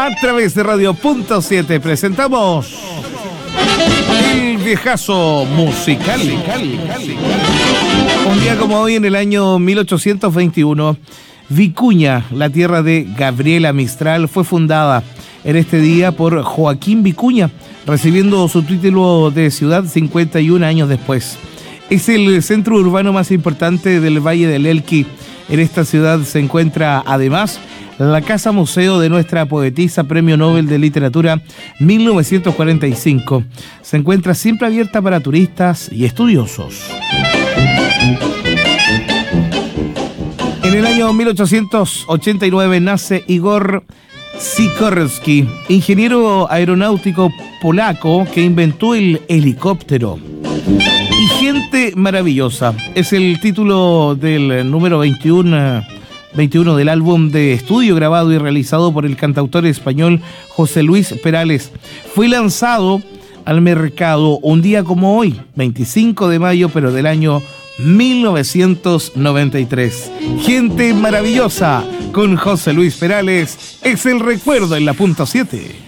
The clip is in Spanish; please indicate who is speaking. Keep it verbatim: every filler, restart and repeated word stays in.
Speaker 1: A través de Radio Punto siete presentamos el viejazo musical. Un día como hoy, en el año mil ochocientos veintiuno, Vicuña, la tierra de Gabriela Mistral, fue fundada en este día por Joaquín Vicuña, recibiendo su título de ciudad cincuenta y un años después. Es el centro urbano más importante del Valle del Elqui. En esta ciudad se encuentra además la Casa Museo de nuestra poetisa, Premio Nobel de Literatura mil novecientos cuarenta y cinco. Se encuentra siempre abierta para turistas y estudiosos. En el año mil ochocientos ochenta y nueve nace Igor Sikorsky, ingeniero aeronáutico polaco que inventó el helicóptero. Y gente maravillosa es el título del número veintiuno, veintiuno del álbum de estudio grabado y realizado por el cantautor español José Luis Perales. Fue lanzado al mercado un día como hoy, veinticinco de mayo, pero del año mil novecientos noventa y tres. Gente maravillosa con José Luis Perales es el recuerdo en la punto siete.